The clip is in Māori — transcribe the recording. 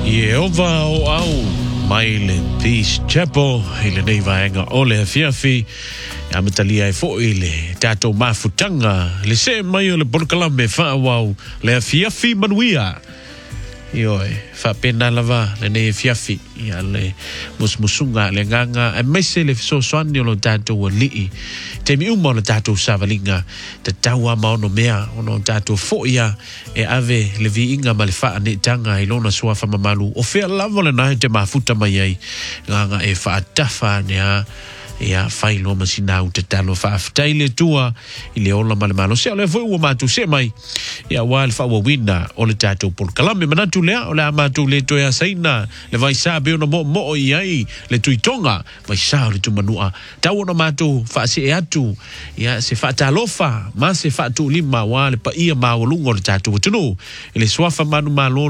Jehova o au mai le Peace Chapel ile nei vaenga ole fiafi ya matalia e fo ile tato mafutanga le se mai le porkalame fa wau le fiafi manuia Ioi, fa pena lava le ne fiafi ia le musmusunga le nganga e mese le so soani o lo tato wa lii te mi umo le tato savalinga te taua maono mea ono tato fo ia e ave le vi inga ma le faa ne tanga ilona sua fa mamalu o fea lavo le nae te mafuta mai ai nganga e fa atafa ne a ia failo masina u te talo fa aftaile tua ile ola male malo se ole foi o matu se mai ia wal fa wina o le tato por kalame manatu le o le matu le to ya saina le vai sabe no mo iai le tuitonga vai sa le tumanua tau no matu fa se atu ia se fa talofa ma se fa tu lima wa le pa ia ma o lungo le tato tunu ile swafa manu malo